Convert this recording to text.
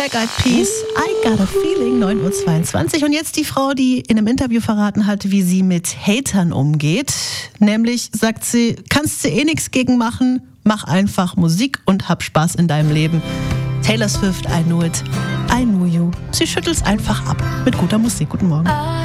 Black Eyed Peas, I Got a Feeling, 9:22 Uhr. Und jetzt die Frau, die in einem Interview verraten hat, wie sie mit Hatern umgeht. Nämlich sagt sie, kannst du nichts gegen machen, mach einfach Musik und hab Spaß in deinem Leben. Taylor Swift, I Know It, I Know You. Sie schüttelt's einfach ab mit guter Musik. Guten Morgen.